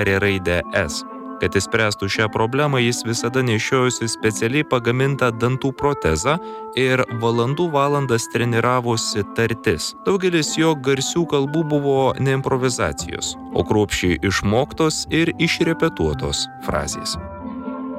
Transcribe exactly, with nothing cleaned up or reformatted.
R raidę S. Kad išspręstų šią problemą, jis visada nešiojosi specialiai pagamintą dantų protezą ir valandų valandas treniravosi tartis. Daugelis jo garsių kalbų buvo ne improvizacijos, o kruopščiai išmoktos ir išrepetuotos frazės.